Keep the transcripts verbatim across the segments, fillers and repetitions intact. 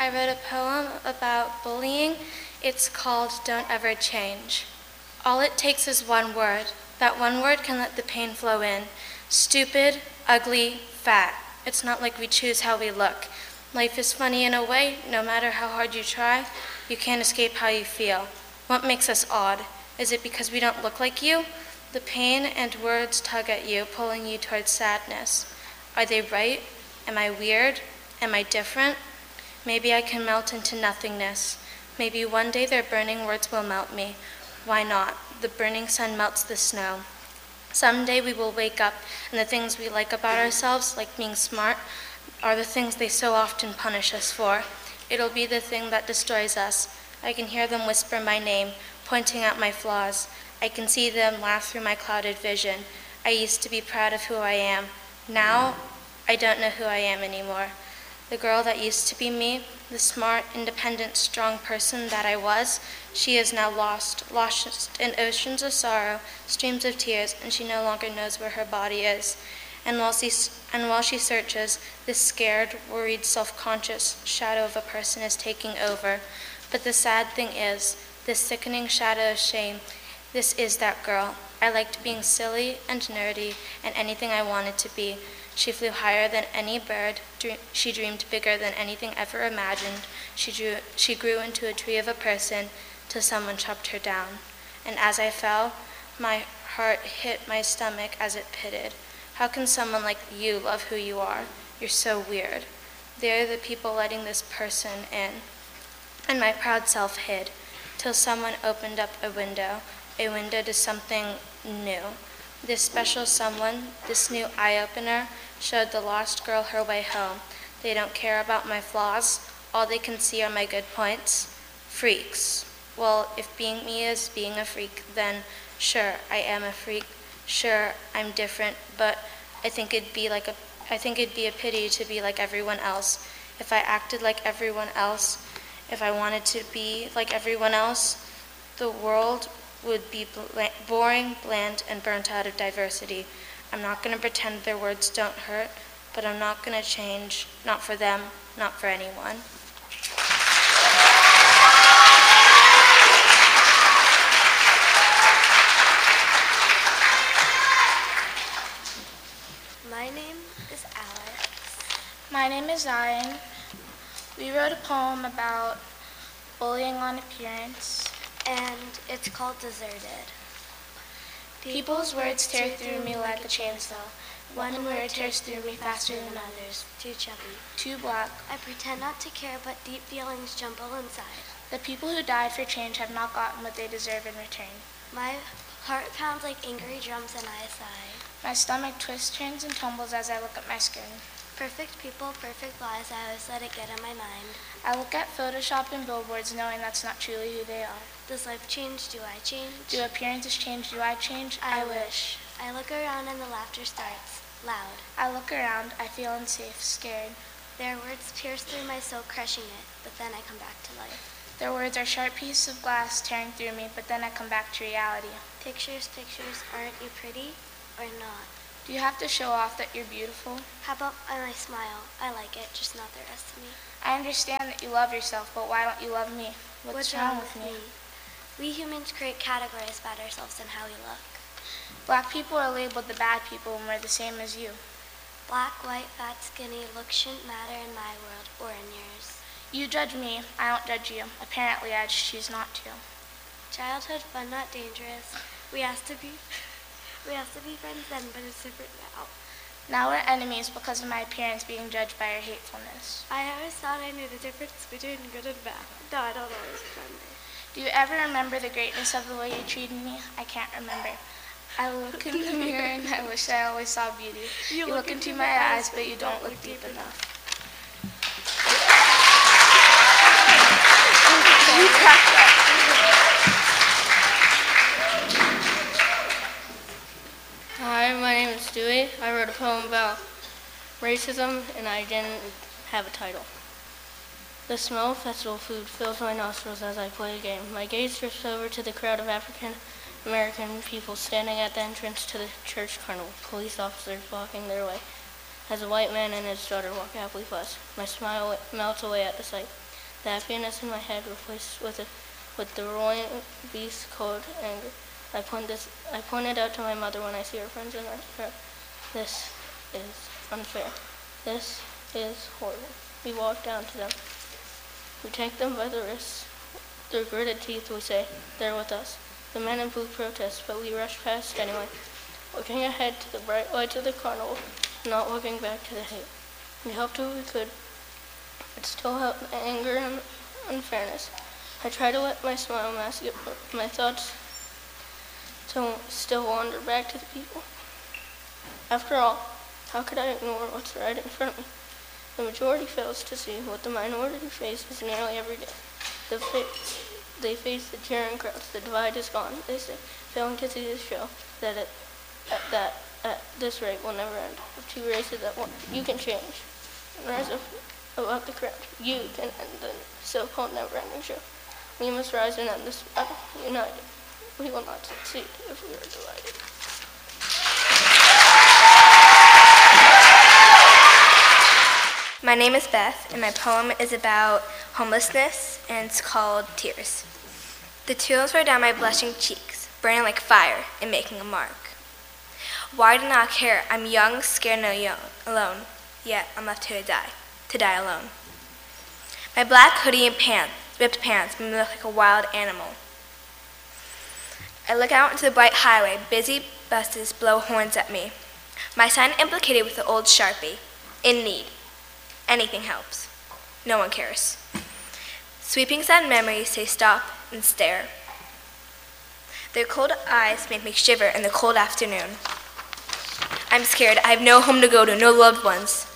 I wrote a poem about bullying. It's called Don't Ever Change. All it takes is one word. That one word can let the pain flow in. Stupid, ugly, fat. It's not like we choose how we look. Life is funny in a way. No matter how hard you try, you can't escape how you feel. What makes us odd? Is it because we don't look like you? The pain and words tug at you, pulling you towards sadness. Are they right? Am I weird? Am I different? Maybe I can melt into nothingness. Maybe one day their burning words will melt me. Why not? The burning sun melts the snow. Someday we will wake up, and the things we like about ourselves, like being smart, are the things they so often punish us for. It'll be the thing that destroys us. I can hear them whisper my name, pointing out my flaws. I can see them laugh through my clouded vision. I used to be proud of who I am. Now, I don't know who I am anymore. The girl that used to be me, the smart, independent, strong person that I was, she is now lost, lost in oceans of sorrow, streams of tears, and she no longer knows where her body is. And while she, and while she searches, this scared, worried, self-conscious shadow of a person is taking over. But the sad thing is, this sickening shadow of shame, this is that girl. I liked being silly and nerdy and anything I wanted to be. She flew higher than any bird. Dream, she dreamed bigger than anything ever imagined. She, drew, she grew into a tree of a person till someone chopped her down. And as I fell, my heart hit my stomach as it pitted. How can someone like you love who you are? You're so weird. They're the people letting this person in. And my proud self hid, till someone opened up a window, a window to something new. This special someone, this new eye-opener, showed the lost girl her way home. They don't care about my flaws. All they can see are my good points. Freaks. Well, if being me is being a freak, then sure, I am a freak. Sure, I'm different, but I think it'd be like a, I think it'd be a pity to be like everyone else. If I acted like everyone else, if I wanted to be like everyone else, the world would be bl- boring, bland, and burnt out of diversity. I'm not going to pretend their words don't hurt, but I'm not going to change, not for them, not for anyone. My name is Alex. My name is Zion. We wrote a poem about bullying on appearance. And it's called Deserted. People's words tear through me like a chainsaw. One word tears through me faster than others. Too chubby. Too black. I pretend not to care, but deep feelings jumble inside. The people who died for change have not gotten what they deserve in return. My heart pounds like angry drums and I sigh. My stomach twists, turns, and tumbles as I look at my screen. Perfect people, perfect lies, I always let it get in my mind. I look at Photoshop and billboards knowing that's not truly who they are. Does life change? Do I change? Do appearances change? Do I change? I, I wish. I look around and the laughter starts, loud. I look around, I feel unsafe, scared. Their words pierce through my soul, crushing it, but then I come back to life. Their words are sharp pieces of glass tearing through me, but then I come back to reality. Pictures, pictures, aren't you pretty or not? Do you have to show off that you're beautiful? How about my smile? I like it, just not the rest of me. I understand that you love yourself, but why don't you love me? What's, What's wrong, wrong with with me? me? We humans create categories about ourselves and how we look. Black people are labeled the bad people when we're the same as you. Black, white, fat, skinny, look shouldn't matter in my world or in yours. You judge me, I don't judge you. Apparently, I just choose not to. Childhood fun, not dangerous. We asked to be, we asked to be friends then, but it's different now. Now we're enemies because of my appearance being judged by your hatefulness. I always thought I knew the difference between good and bad. No, I don't always remember. Do you ever remember the greatness of the way you treated me? I can't remember. I look in the mirror and I wish I always saw beauty. You, you look, look into, into my eyes, but you don't look deep enough. Hi, my name is Stewie. I wrote a poem about racism and I didn't have a title. The smell of festival food fills my nostrils as I play a game. My gaze drifts over to the crowd of African American people standing at the entrance to the church carnival, police officers blocking their way as a white man and his daughter walk happily past. My smile melts away at the sight. The happiness in my head replaced with a, with the roaring beast called anger. I point this. I pointed out to my mother when I see her friends and I said, "This is unfair. This is horrible." We walk down to them. We take them by the wrists. Through gritted teeth, we say, "They're with us." The men in blue protest, but we rush past anyway, looking ahead to the bright lights of the carnival, not looking back to the hate. We helped what we could, but still held the anger and unfairness. I try to let my smile mask it, but my thoughts to still wander back to the people. After all, how could I ignore what's right in front of me? The majority fails to see what the minority faces nearly every day. The fa- they face the cheering crowds. The divide is gone, they say, failing to see the show that it, at, that at this rate will never end. With two races at once, you can change. And rise up above the crowd. You can end the so-called never-ending show. We must rise and end this battle, united. We will not succeed if we are divided. My name is Beth, and my poem is about homelessness, and it's called Tears. The tears roll down my blushing cheeks, burning like fire and making a mark. Why do not care? I'm young, scared, and young, alone, yet I'm left here to die, to die alone. My black hoodie and pants, ripped pants, made me look like a wild animal. I look out into the bright highway, busy buses blow horns at me. My sign implicated with the old Sharpie, in need. Anything helps. No one cares. Sweeping sad memories say stop and stare. Their cold eyes make me shiver in the cold afternoon. I'm scared. I have no home to go to, no loved ones.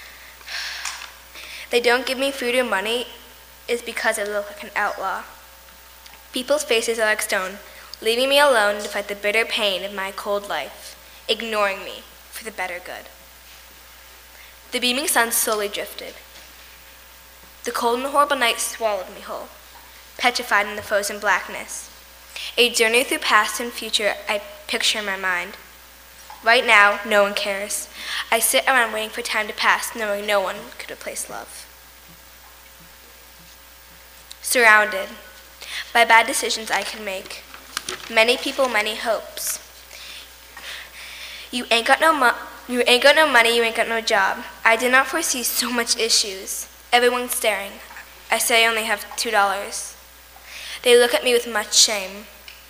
They don't give me food or money is because I look like an outlaw. People's faces are like stone, leaving me alone to fight the bitter pain of my cold life, ignoring me for the better good. The beaming sun slowly drifted. The cold and horrible night swallowed me whole, petrified in the frozen blackness. A journey through past and future I picture in my mind. Right now, no one cares. I sit around waiting for time to pass, knowing no one could replace love. Surrounded by bad decisions I can make. Many people, many hopes. You ain't got no mo- you ain't got no money, you ain't got no job. I did not foresee so much issues. Everyone's staring. I say I only have two dollars. They look at me with much shame.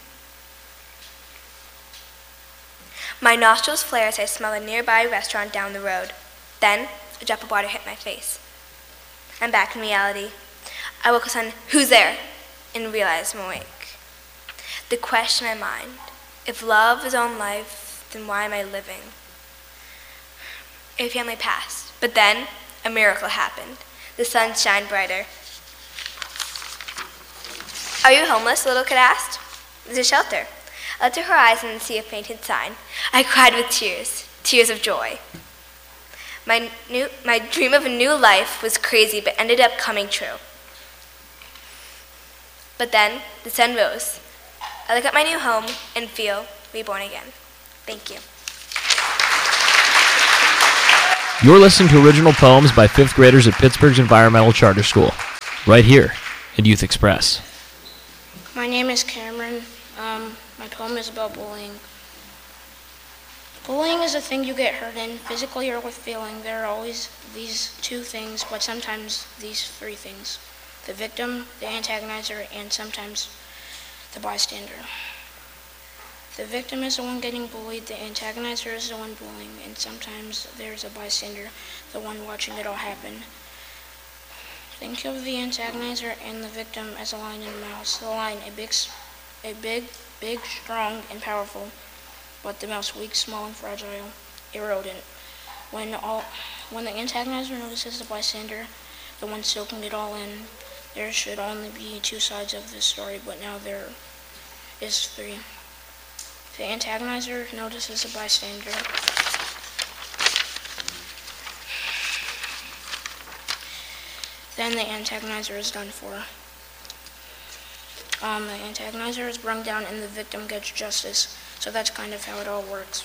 My nostrils flare as I smell a nearby restaurant down the road. Then, a drop of water hit my face. I'm back in reality. I woke up on, "Who's there?" and realize I'm awake. The question in my mind, if love is on life, then why am I living? A family passed, but then a miracle happened. The sun shined brighter. "Are you homeless?" the little kid asked. "There's a shelter." I looked at her eyes and see a painted sign. I cried with tears, tears of joy. My new, my dream of a new life was crazy, but ended up coming true. But then the sun rose. I look at my new home and feel reborn again. Thank you. You're listening to original poems by fifth graders at Pittsburgh's Environmental Charter School, right here at Youth Express. My name is Cameron. Um, my poem is about bullying. Bullying is a thing you get hurt in, physically or with feeling. There are always these two things, but sometimes these three things. The victim, the antagonizer, and sometimes the bystander. The victim is the one getting bullied, the antagonizer is the one bullying, and sometimes there's a bystander, the one watching it all happen. Think of the antagonizer and the victim as a lion and a mouse. The lion, a big, a big, big, strong, and powerful, but the mouse weak, small, and fragile, a rodent. When all, when the antagonizer notices the bystander, the one soaking it all in, there should only be two sides of this story, but now there is three. The antagonizer notices the bystander. Then the antagonizer is done for. Um, the antagonizer is brung down and the victim gets justice. So that's kind of how it all works.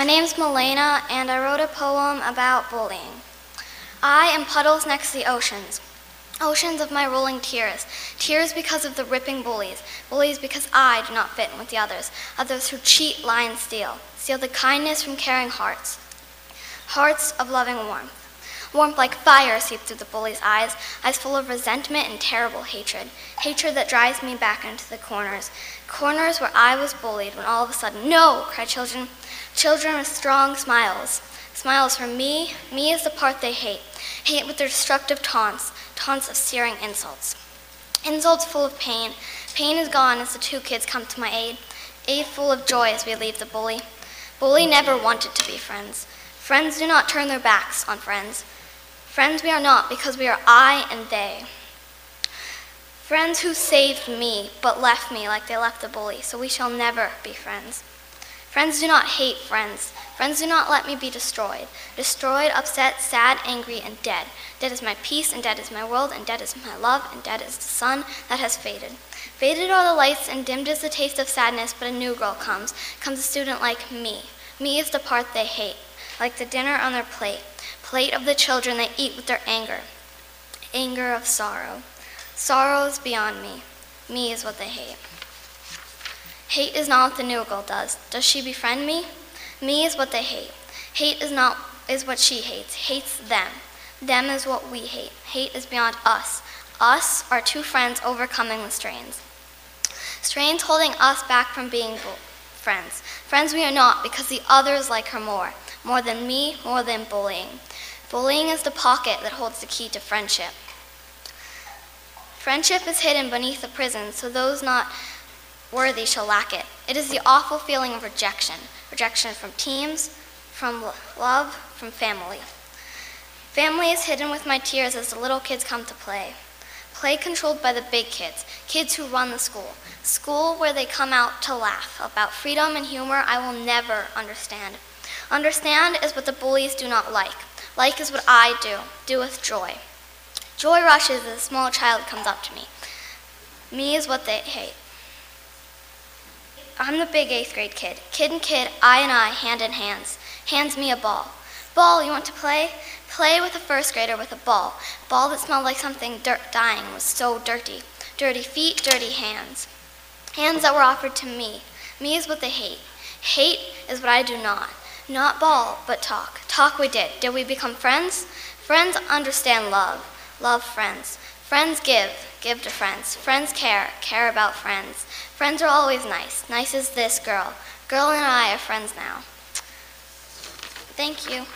My name's Milena, and I wrote a poem about bullying. I am puddles next to the oceans, oceans of my rolling tears, tears because of the ripping bullies, bullies because I do not fit in with the others, others who cheat, lie, and steal, steal the kindness from caring hearts, hearts of loving warmth. Warmth like fire seeps through the bully's eyes, eyes full of resentment and terrible hatred, hatred that drives me back into the corners, corners where I was bullied when all of a sudden, no, cried children, children with strong smiles, smiles for me, me is the part they hate, hate with their destructive taunts, taunts of searing insults, insults full of pain. Pain is gone as the two kids come to my aid, aid full of joy as we leave the bully. Bully never wanted to be friends. Friends do not turn their backs on friends. Friends we are not because we are I and they. Friends who saved me but left me like they left the bully, so we shall never be friends. Friends do not hate friends. Friends do not let me be destroyed. Destroyed, upset, sad, angry, and dead. Dead is my peace, and dead is my world, and dead is my love, and dead is the sun that has faded. Faded are the lights, and dimmed is the taste of sadness, but a new girl comes, comes a student like me. Me is the part they hate, like the dinner on their plate, plate of the children they eat with their anger, anger of sorrow. Sorrow is beyond me. Me is what they hate. Hate is not what the new girl does. Does she befriend me? Me is what they hate. Hate is not is what she hates. Hates them. Them is what we hate. Hate is beyond us. Us are two friends overcoming the strains. Strains holding us back from being friends. Friends we are not because the others like her more. More than me, more than bullying. Bullying is the pocket that holds the key to friendship. Friendship is hidden beneath the prison, so those not worthy shall lack it. It is the awful feeling of rejection. Rejection from teams, from love, from family. Family is hidden with my tears as the little kids come to play. Play controlled by the big kids, kids who run the school. School where they come out to laugh about freedom and humor I will never understand. Understand is what the bullies do not like. Like is what I do, do with joy. Joy rushes as a small child comes up to me. Me is what they hate. I'm the big eighth grade kid. Kid and kid, I and I, hand in hands. Hands me a ball. Ball, you want to play? Play with a first grader with a ball. Ball that smelled like something dirt dying and was so dirty. Dirty feet, dirty hands. Hands that were offered to me. Me is what they hate. Hate is what I do not. Not ball, but talk. Talk we did. Did we become friends? Friends understand love. Love friends. Friends give. Give to friends. Friends care. Care about friends. Friends are always nice. Nice as this girl. Girl and I are friends now. Thank you.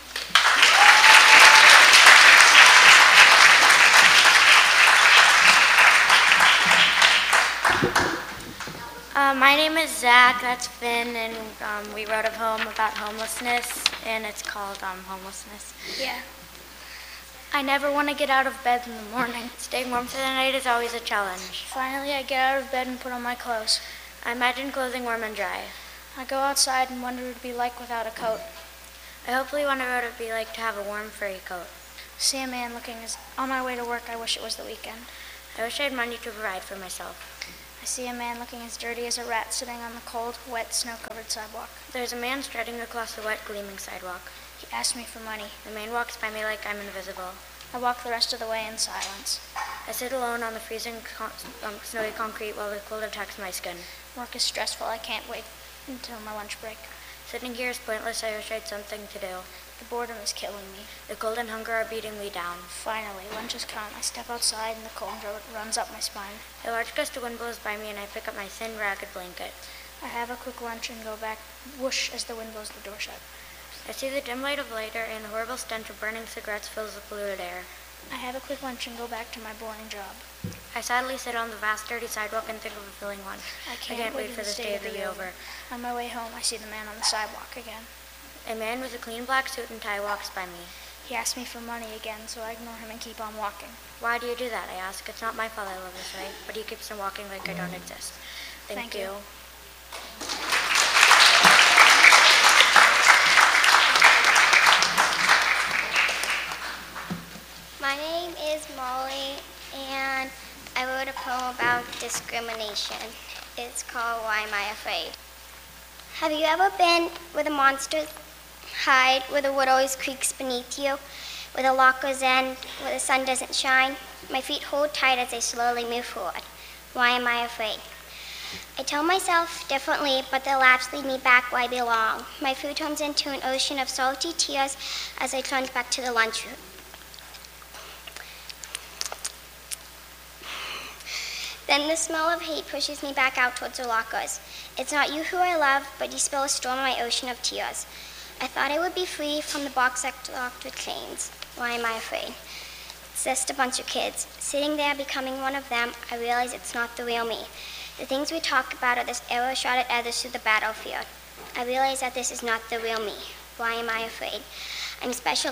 Uh, my name is Zach, that's Finn, and um, we wrote a poem about homelessness, and it's called um, Homelessness. Yeah. I never want to get out of bed in the morning. Staying warm through the night is always a challenge. Finally, I get out of bed and put on my clothes. I imagine clothing warm and dry. I go outside and wonder what it would be like without a coat. I hopefully wonder what it would be like to have a warm, furry coat. See a man looking as on my way to work. I wish it was the weekend. I wish I had money to provide for myself. I see a man looking as dirty as a rat sitting on the cold, wet, snow-covered sidewalk. There's a man striding across the wet, gleaming sidewalk. He asks me for money. The man walks by me like I'm invisible. I walk the rest of the way in silence. I sit alone on the freezing, con- um, snowy concrete while the cold attacks my skin. Work is stressful. I can't wait until my lunch break. Sitting here is pointless. I wish I had something to do. The boredom is killing me. The cold and hunger are beating me down. Finally, lunch has come. I step outside and the cold runs up my spine. A large gust of wind blows by me and I pick up my thin, ragged blanket. I have a quick lunch and go back, whoosh, as the wind blows the door shut. I see the dim light of lighter and the horrible stench of burning cigarettes fills the polluted air. I have a quick lunch and go back to my boring job. I sadly sit on the vast, dirty sidewalk and think of a filling lunch. I can't, I can't wait, wait for this day to be over. On my way home, I see the man on the sidewalk again. A man with a clean black suit and tie walks by me. He asks me for money again, so I ignore him and keep on walking. Why do you do that? I ask. It's not my fault I live this way, but he keeps on walking like I don't exist. Thank, Thank you. you. My name is Molly, and I wrote a poem about discrimination. It's called Why Am I Afraid? Have you ever been where the monsters hide where the wood always creaks beneath you, where the lockers end, where the sun doesn't shine. My feet hold tight as I slowly move forward. Why am I afraid? I tell myself differently, but the laughs lead me back where I belong. My food turns into an ocean of salty tears as I plunge back to the lunchroom. Then the smell of hate pushes me back out towards the lockers. It's not you who I love, but you spill a storm in my ocean of tears. I thought I would be free from the box locked with chains. Why am I afraid? It's just a bunch of kids. Sitting there, becoming one of them, I realize it's not the real me. The things we talk about are this arrow shot at others through the battlefield. I realize that this is not the real me. Why am I afraid? I'm special.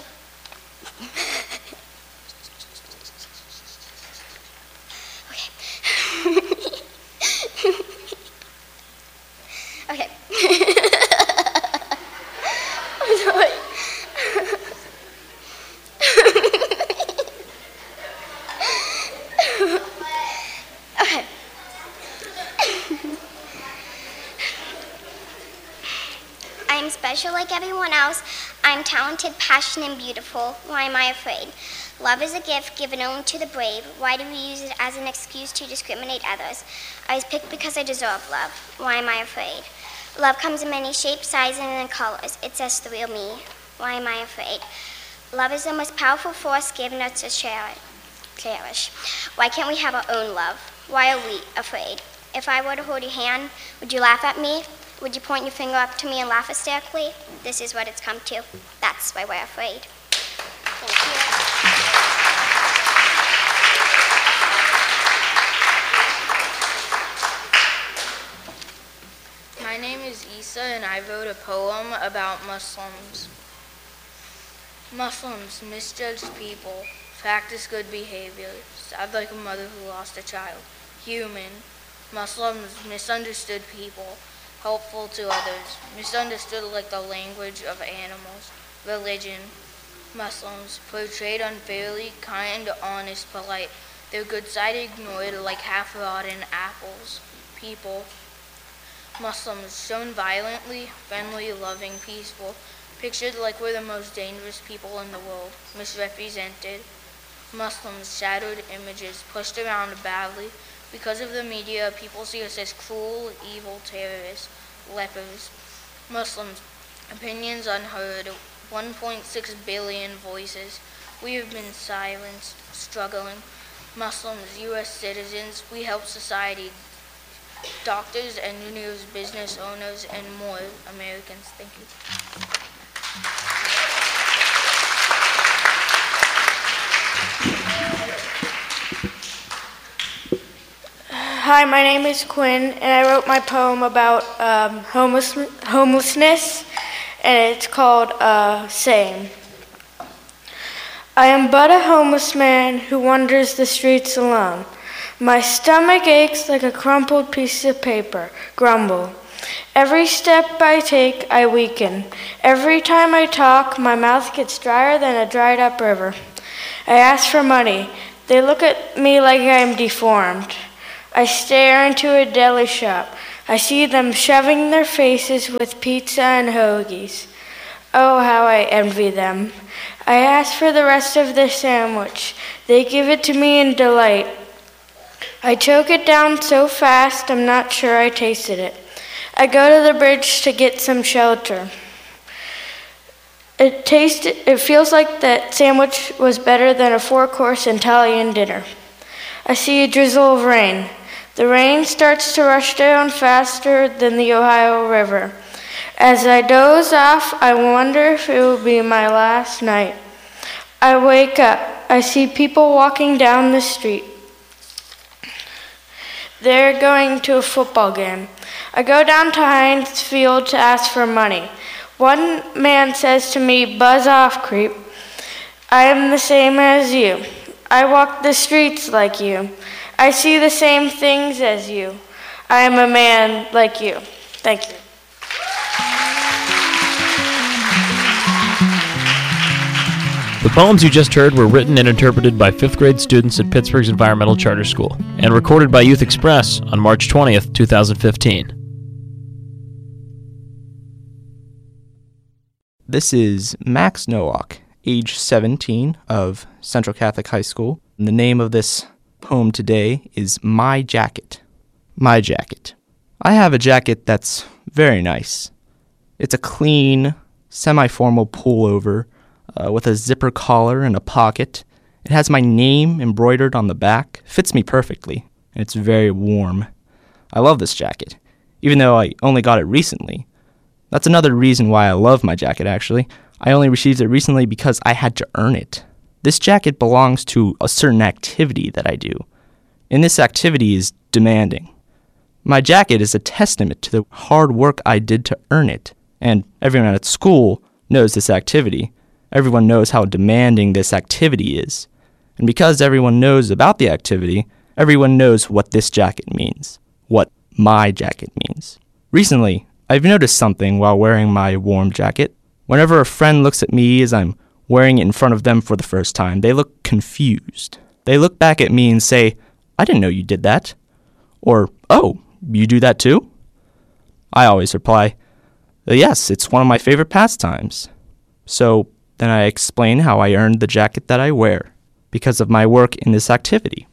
Okay. I'm sorry. Okay. I am special like everyone else. I am talented, passionate, and beautiful. Why am I afraid? Love is a gift given only to the brave. Why do we use it as an excuse to discriminate others? I was picked because I deserve love. Why am I afraid? Love comes in many shapes, sizes, and colors. It's just the real me. Why am I afraid? Love is the most powerful force given us to cherish. Why can't we have our own love? Why are we afraid? If I were to hold your hand, would you laugh at me? Would you point your finger up to me and laugh hysterically? This is what it's come to. That's why we're afraid. Thank you. My name is Isa, and I wrote a poem about Muslims. Muslims misjudge people, practice good behavior, sad like a mother who lost a child. Human. Muslims misunderstood people, helpful to others, misunderstood like the language of animals. Religion. Muslims portrayed unfairly, kind, honest, polite. Their good side ignored like half-rotten apples. People. Muslims shown violently, friendly, loving, peaceful, pictured like we're the most dangerous people in the world, misrepresented. Muslims shattered images, pushed around badly. Because of the media, people see us as cruel, evil terrorists, lepers. Muslims, opinions unheard, one point six billion voices. We have been silenced, struggling. Muslims, U S citizens, we help society. Doctors, engineers, business owners, and more Americans. Thank you. Hi, my name is Quinn, and I wrote my poem about um, homeless, homelessness, and it's called uh, Same. I am but a homeless man who wanders the streets alone. My stomach aches like a crumpled piece of paper, grumble. Every step I take, I weaken. Every time I talk, my mouth gets drier than a dried up river. I ask for money. They look at me like I am deformed. I stare into a deli shop. I see them shoving their faces with pizza and hoagies. Oh, how I envy them. I ask for the rest of the sandwich. They give it to me in delight. I choke it down so fast, I'm not sure I tasted it. I go to the bridge to get some shelter. It tasted, it feels like that sandwich was better than a four-course Italian dinner. I see a drizzle of rain. The rain starts to rush down faster than the Ohio River. As I doze off, I wonder if it will be my last night. I wake up. I see people walking down the street. They're going to a football game. I go down to Heinz Field to ask for money. One man says to me, "Buzz off, creep. I am the same as you. I walk the streets like you. I see the same things as you. I am a man like you." Thank you. The poems you just heard were written and interpreted by fifth grade students at Pittsburgh's Environmental Charter School and recorded by Youth Express on March twentieth, two thousand fifteen. This is Max Nowak, age seventeen, of Central Catholic High School. And the name of this poem today is My Jacket. My Jacket. I have a jacket that's very nice. It's a clean, semi-formal pullover uh, with a zipper collar and a pocket. It has my name embroidered on the back. Fits me perfectly, and it's very warm. I love this jacket, even though I only got it recently. That's another reason why I love my jacket, actually. I only received it recently because I had to earn it. This jacket belongs to a certain activity that I do, and this activity is demanding. My jacket is a testament to the hard work I did to earn it, and everyone at school knows this activity. Everyone knows how demanding this activity is. And because everyone knows about the activity, everyone knows what this jacket means, what my jacket means. Recently, I've noticed something while wearing my warm jacket. Whenever a friend looks at me as I'm wearing it in front of them for the first time, they look confused. They look back at me and say, "I didn't know you did that." Or, "Oh, you do that too?" I always reply, "Yes, it's one of my favorite pastimes." So then I explain how I earned the jacket that I wear, because of my work in this activity.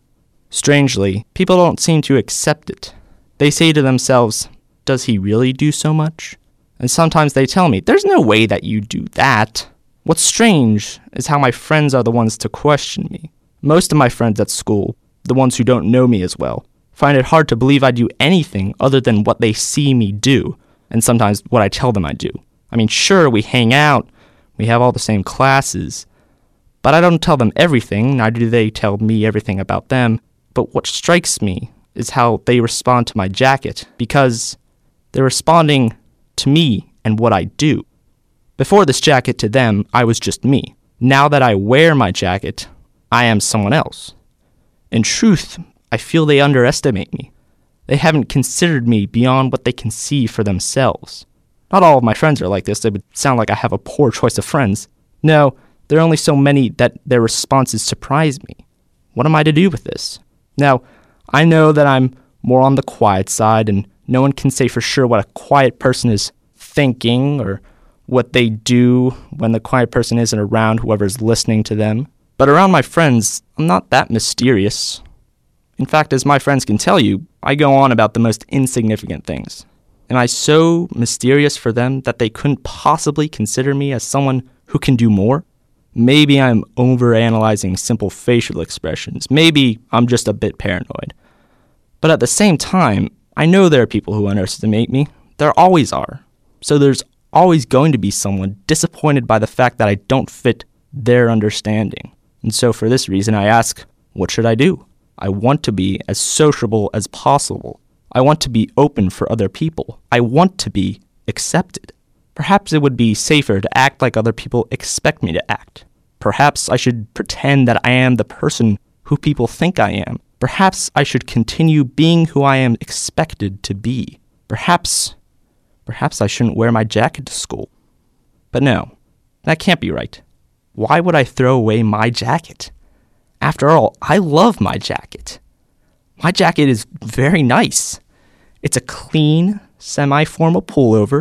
Strangely, people don't seem to accept it. They say to themselves, "Does he really do so much?" And sometimes they tell me, "There's no way that you do that." What's strange is how my friends are the ones to question me. Most of my friends at school, the ones who don't know me as well, find it hard to believe I do anything other than what they see me do, and sometimes what I tell them I do. I mean, sure, we hang out, we have all the same classes, but I don't tell them everything, neither do they tell me everything about them. But what strikes me is how they respond to my jacket, because they're responding to me and what I do. Before this jacket, to them, I was just me. Now that I wear my jacket, I am someone else. In truth, I feel they underestimate me. They haven't considered me beyond what they can see for themselves. Not all of my friends are like this. It would sound like I have a poor choice of friends. No, there are only so many that their responses surprise me. What am I to do with this? Now, I know that I'm more on the quiet side, and no one can say for sure what a quiet person is thinking or what they do when the quiet person isn't around whoever's listening to them. But around my friends, I'm not that mysterious. In fact, as my friends can tell you, I go on about the most insignificant things. Am I so mysterious for them that they couldn't possibly consider me as someone who can do more? Maybe I'm overanalyzing simple facial expressions. Maybe I'm just a bit paranoid. But at the same time, I know there are people who underestimate me. There always are. So there's always going to be someone disappointed by the fact that I don't fit their understanding. And so for this reason, I ask, what should I do? I want to be as sociable as possible. I want to be open for other people. I want to be accepted. Perhaps it would be safer to act like other people expect me to act. Perhaps I should pretend that I am the person who people think I am. Perhaps I should continue being who I am expected to be. Perhaps, perhaps I shouldn't wear my jacket to school. But no, that can't be right. Why would I throw away my jacket? After all, I love my jacket. My jacket is very nice. It's a clean, semi-formal pullover